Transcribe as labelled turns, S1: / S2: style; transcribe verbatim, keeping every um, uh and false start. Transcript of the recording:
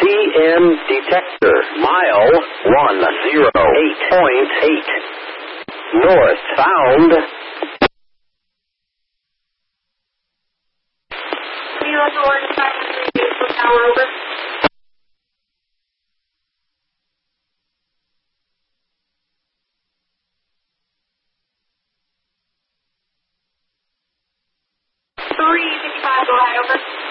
S1: C M detector, mile one zero eight point eight. North found.
S2: Zero one five three eight tower over. Three fifty five, go ahead over.